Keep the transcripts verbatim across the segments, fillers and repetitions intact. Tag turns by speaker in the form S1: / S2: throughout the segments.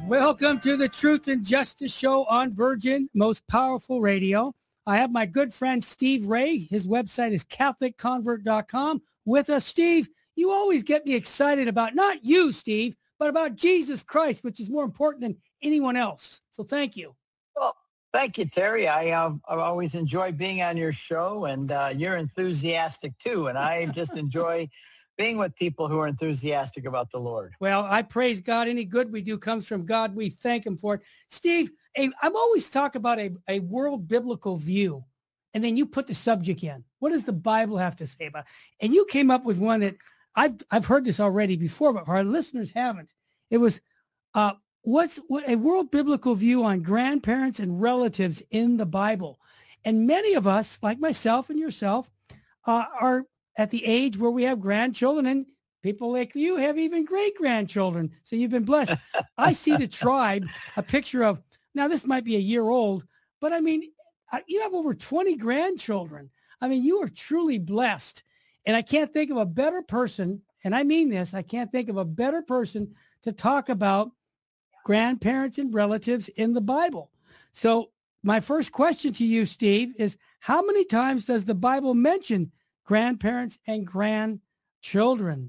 S1: Welcome to the Truth and Justice Show on Virgin, most powerful radio. I have my good friend Steve Ray. His website is Catholic Convert dot com. With us, Steve, you always get me excited about, not you, Steve, but about Jesus Christ, which is more important than anyone else. So thank you.
S2: Well, thank you, Terry. I, uh, I always enjoy being on your show, and uh, you're enthusiastic too. And I just enjoy being with people who are enthusiastic about the Lord.
S1: Well, I praise God. Any good we do comes from God. We thank him for it. Steve, a, I'm always talk about a, a world biblical view, and then you put the subject in. What does the Bible have to say about it? And you came up with one that I've, I've heard this already before, but our listeners haven't. It was, uh, what's what, a world biblical view on grandparents and relatives in the Bible. And many of us, like myself and yourself, uh, are at the age where we have grandchildren, and people like you have even great-grandchildren. So you've been blessed. I see the tribe, a picture of, now this might be a year old, but I mean, you have over twenty grandchildren. I mean, you are truly blessed. And I can't think of a better person, and I mean this, I can't think of a better person to talk about grandparents and relatives in the Bible. So my first question to you, Steve, is how many times does the Bible mention grandparents and grandchildren?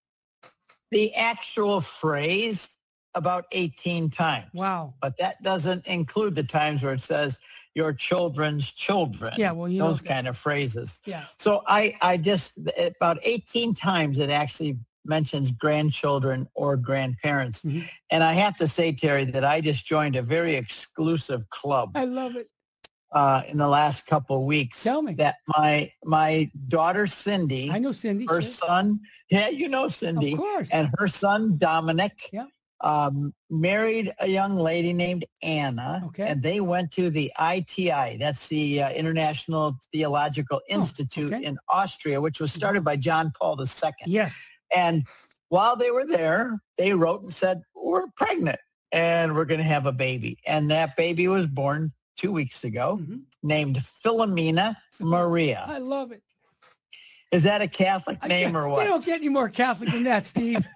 S2: The actual phrase, about eighteen times.
S1: Wow.
S2: But that doesn't include the times where it says your children's children.
S1: Yeah, well, you
S2: those
S1: know,
S2: kind of phrases.
S1: Yeah.
S2: So I, I just, about eighteen times it actually mentions grandchildren or grandparents. Mm-hmm. And I have to say, Terry, that I just joined a very exclusive club.
S1: I love it.
S2: Uh, in the last couple of weeks.
S1: Tell me.
S2: That my my daughter Cindy,
S1: I know Cindy,
S2: her
S1: sure.
S2: son, yeah, you know Cindy,
S1: of course,
S2: and her son Dominic,
S1: yeah.
S2: um, married a young lady named Anna,
S1: okay.
S2: and they went to the I T I, that's the uh, International Theological Institute
S1: oh, okay.
S2: in Austria, which was started by John Paul the Second.
S1: Yes.
S2: And while they were there, they wrote and said, we're pregnant and we're going to have a baby. And that baby was born two weeks ago, mm-hmm. named Philomena Maria.
S1: I love it.
S2: Is that a Catholic name or what?
S1: You don't get any more Catholic than that, Steve.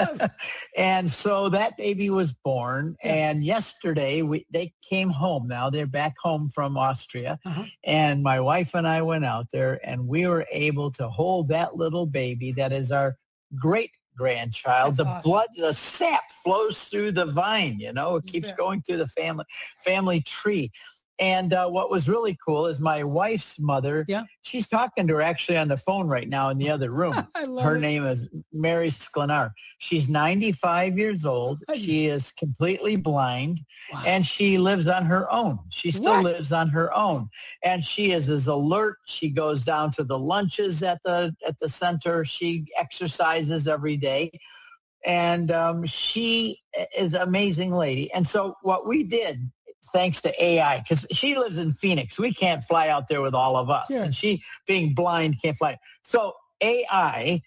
S2: And so that baby was born. Yeah. And yesterday we they came home now. They're back home from Austria. Uh-huh. And my wife and I went out there and we were able to hold that little baby that is our great grandchild. That's the awesome. Blood, the sap flows through the vine, you know, it you keeps bet. going through the family family tree. And uh, what was really cool is my wife's mother,
S1: yeah.
S2: she's talking to her actually on the phone right now in the other room.
S1: I love
S2: her
S1: it.
S2: name is Mary Sklenar. She's ninety-five years old. She is completely blind, wow. and she lives on her own. She still
S1: what?
S2: lives on her own. And she is as alert. She goes down to the lunches at the at the center. She exercises every day. And um, she is an amazing lady. And so what we did, thanks to A I, because she lives in Phoenix. We can't fly out there with all of us.
S1: Sure.
S2: And she, being blind, can't fly. So A I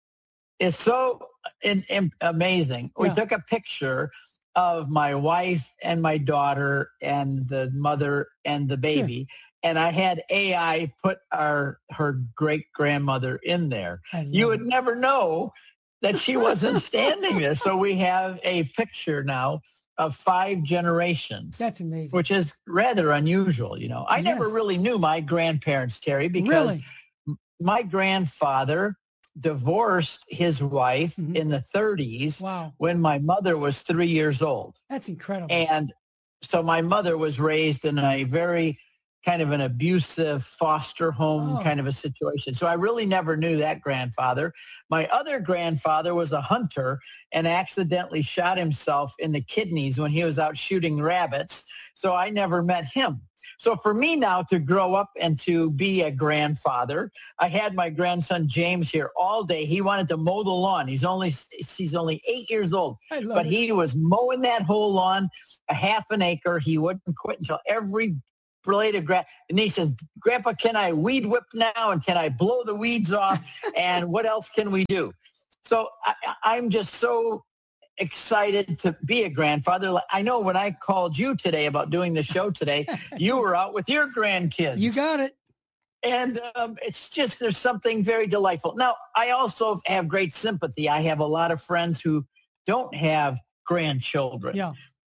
S2: is so in, in, amazing. Yeah. We took a picture of my wife and my daughter and the mother and the baby. Sure. And I had A I put our her great-grandmother in there. You would never know that she wasn't standing there. So we have a picture now of five generations.
S1: That's amazing.
S2: Which is rather unusual, you know. I
S1: yes.
S2: never really knew my grandparents, Terry, because
S1: really?
S2: my grandfather divorced his wife mm-hmm. in the thirties
S1: wow.
S2: when my mother was three years old.
S1: That's incredible.
S2: And so my mother was raised in a very kind of an abusive foster home oh. kind of a situation. So I really never knew that grandfather. My other grandfather was a hunter and accidentally shot himself in the kidneys when he was out shooting rabbits. So I never met him. So for me now to grow up and to be a grandfather, I had my grandson James here all day. He wanted to mow the lawn. He's only he's only eight years old, but
S1: it.
S2: he was mowing that whole lawn, a half an acre. He wouldn't quit until every blade of grass. And he says, Grandpa, can I weed whip now? And can I blow the weeds off? And what else can we do? So I, I'm just so excited to be a grandfather. I know when I called you today about doing the show today, you were out with your grandkids.
S1: You got it.
S2: And um, it's just, there's something very delightful. Now, I also have great sympathy. I have a lot of friends who don't have grandchildren.
S1: Yeah.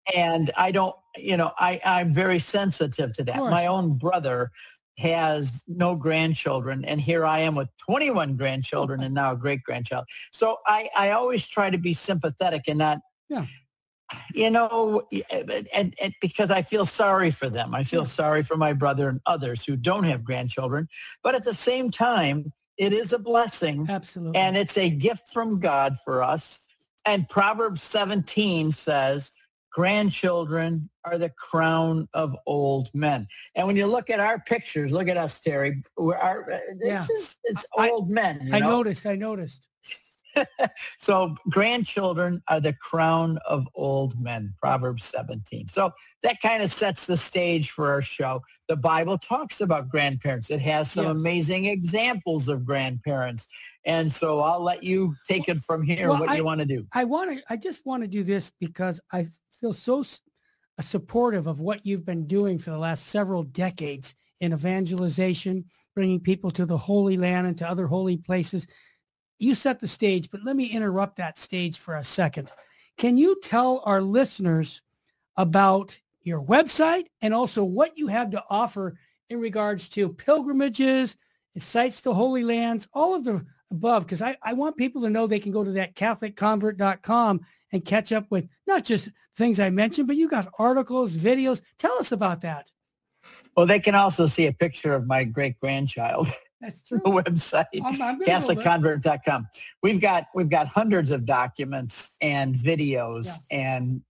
S2: And I don't, you know, I, I'm very sensitive to that. My own brother has no grandchildren, and here I am with twenty-one grandchildren and now a great-grandchild. So I, I always try to be sympathetic and not,
S1: yeah.
S2: you know, and, and because I feel sorry for them. I feel yeah. sorry for my brother and others who don't have grandchildren. But at the same time, it is a blessing.
S1: Absolutely.
S2: And it's a gift from God for us. And Proverbs seventeen says, grandchildren are the crown of old men. And when you look at our pictures, look at us, Terry. We're our, this
S1: yeah.
S2: is it's
S1: I,
S2: old men. You
S1: I
S2: know?
S1: noticed. I noticed.
S2: So grandchildren are the crown of old men, Proverbs seventeen. So that kind of sets the stage for our show. The Bible talks about grandparents. It has some yes. amazing examples of grandparents. And so I'll let you take it from here, well, what I, you want to do.
S1: I want to, I just want to do this because I feel so supportive of what you've been doing for the last several decades in evangelization, bringing people to the Holy Land and to other holy places. You set the stage, but let me interrupt that stage for a second. Can you tell our listeners about your website and also what you have to offer in regards to pilgrimages, sites to Holy Lands, all of the above? Because I, I want people to know they can go to that Catholic Convert dot com and catch up with not just things I mentioned, but you got articles, videos. Tell us about that.
S2: Well, they can also see a picture of my great-grandchild.
S1: That's true.
S2: The website,
S1: I'm, I'm
S2: Catholic Convert dot com. We've got we've got hundreds of documents and videos yeah. and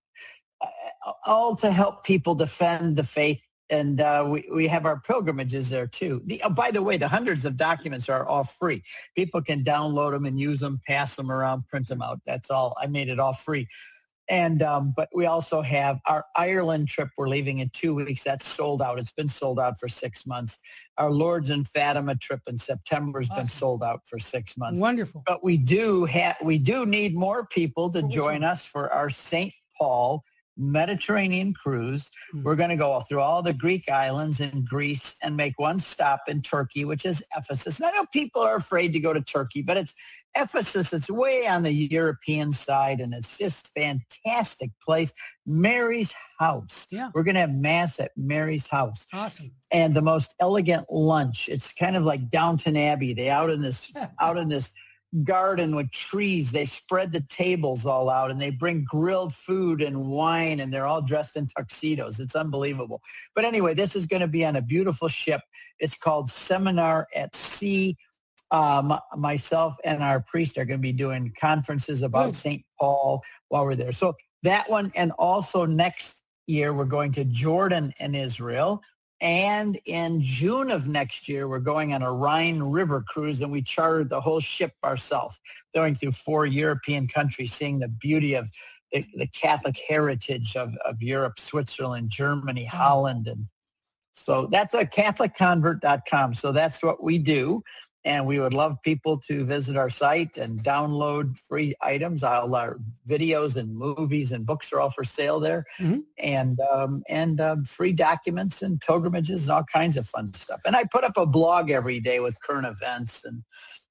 S2: uh, all to help people defend the faith. And uh, we, we have our pilgrimages there, too. The, oh, by the way, the hundreds of documents are all free. People can download them and use them, pass them around, print them out. That's all. I made it all free. And um, but we also have our Ireland trip. We're leaving in two weeks. That's sold out. It's been sold out for six months. Our Lourdes and Fatima trip in September has awesome. been sold out for six months.
S1: Wonderful.
S2: But we do have we do need more people to join us for our Saint Paul Mediterranean cruise. Mm-hmm. We're going to go through all the Greek islands in Greece and make one stop in Turkey, which is Ephesus. And I know people are afraid to go to Turkey, but it's Ephesus. It's way on the European side, and it's just fantastic place. Mary's house.
S1: Yeah.
S2: We're going to have mass at Mary's house.
S1: Awesome.
S2: And the most elegant lunch. It's kind of like Downton Abbey. They out in this out in this garden with trees. They spread the tables all out, and they bring grilled food and wine, and they're all dressed in tuxedos. It's unbelievable. But anyway, this is going to be on a beautiful ship. It's called Seminar at Sea. Um, myself and our priest are going to be doing conferences about Saint Paul while we're there. So that one, and also next year, we're going to Jordan and Israel. And in June of next year, we're going on a Rhine River cruise, and we chartered the whole ship ourselves, going through four European countries, seeing the beauty of the, the Catholic heritage of, of Europe, Switzerland, Germany, Holland. And so that's at Catholic Convert dot com. So that's what we do. And we would love people to visit our site and download free items. All our videos and movies and books are all for sale there. Mm-hmm. And um, and um, free documents and pilgrimages and all kinds of fun stuff. And I put up a blog every day with current events. And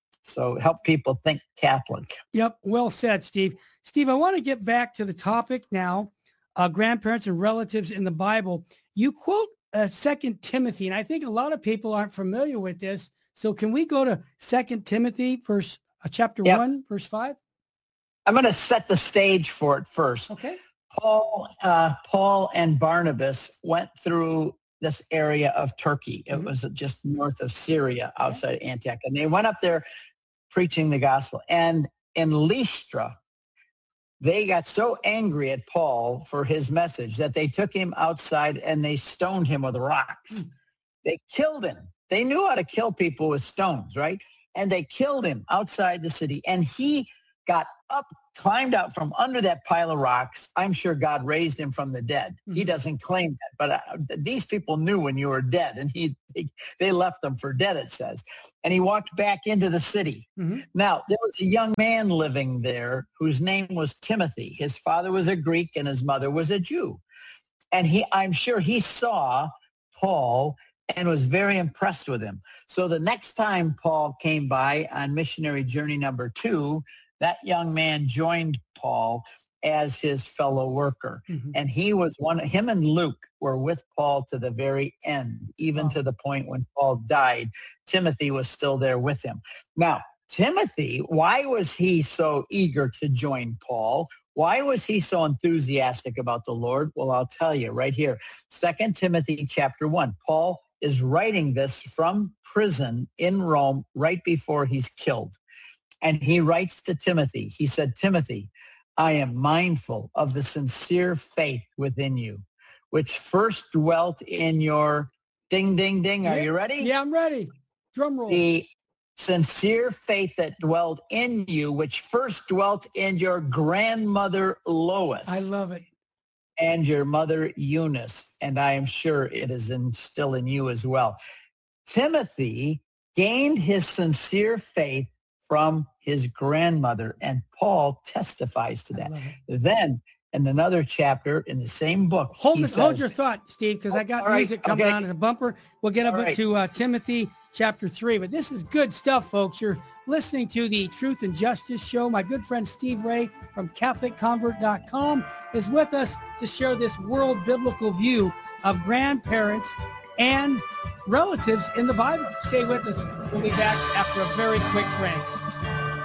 S2: so help people think Catholic.
S1: Yep. Well said, Steve. Steve, I want to get back to the topic now, uh, grandparents and relatives in the Bible. You quote uh, Second Timothy, and I think a lot of people aren't familiar with this. So can we go to Second Timothy, verse uh, chapter yep. one, verse five?
S2: I'm going to set the stage for it first.
S1: Okay.
S2: Paul, uh, Paul and Barnabas went through this area of Turkey. It mm-hmm. was just north of Syria, outside okay. Antioch, and they went up there preaching the gospel. And in Lystra, they got so angry at Paul for his message that they took him outside and they stoned him with rocks. Mm. They killed him. They knew how to kill people with stones, right? And they killed him outside the city. And he got up, climbed out from under that pile of rocks. I'm sure God raised him from the dead. Mm-hmm. He doesn't claim that. But uh, these people knew when you were dead, and he, he they left them for dead, it says. And he walked back into the city. Mm-hmm. Now, there was a young man living there whose name was Timothy. His father was a Greek and his mother was a Jew. And he, I'm sure he saw Paul and was very impressed with him. So the next time Paul came by on missionary journey number two, that young man joined Paul, as his fellow worker.
S1: Mm-hmm.
S2: And he was one, him and Luke were with Paul to the very end, even
S1: Wow.
S2: to the point when Paul died. Timothy was still there with him. Now, Timothy, why was he so eager to join Paul? Why was he so enthusiastic about the Lord? Well, I'll tell you right here. Second Timothy chapter one. Paul is writing this from prison in Rome right before he's killed. And he writes to Timothy. He said, Timothy, I am mindful of the sincere faith within you, which first dwelt in your ding, ding, ding. Are
S1: Yeah.
S2: you ready?
S1: Yeah, I'm ready. Drum roll.
S2: The sincere faith that dwelled in you, which first dwelt in your grandmother Lois.
S1: I love it.
S2: And your mother Eunice. And I am sure it is in, still in you as well. Timothy gained his sincere faith from his grandmother, and Paul testifies to that. Then in another chapter in the same book,
S1: hold
S2: he
S1: it,
S2: says,
S1: hold your thought, Steve, because I got
S2: All right,
S1: music coming
S2: okay.
S1: on as a bumper. We'll get up
S2: All right.
S1: to uh, Timothy chapter three, but this is good stuff, folks. You're listening to the Truth and Justice Show. My good friend Steve Ray from Catholic Convert dot com is with us to share this world biblical view of grandparents and relatives in the Bible. Stay with us. We'll be back after a very quick break.